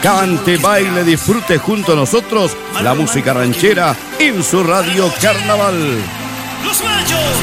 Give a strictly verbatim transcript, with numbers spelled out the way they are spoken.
Cante, baile, disfrute junto a nosotros la música ranchera en su radio Carnaval. Los Mayos.